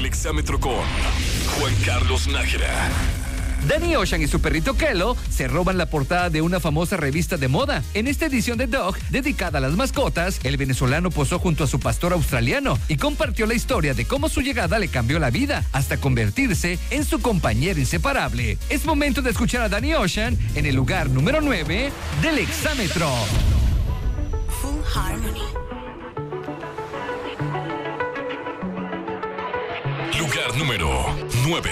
Exámetro con Juan Carlos Nájera. Danny Ocean y su perrito Kelo se roban la portada de una famosa revista de moda. En esta edición de Dog, dedicada a las mascotas, el venezolano posó junto a su pastor australiano y compartió la historia de cómo su llegada le cambió la vida hasta convertirse en su compañero inseparable. Es momento de escuchar a Danny Ocean en el lugar número 9 del Exámetro. Full Harmony. Lugar número 9.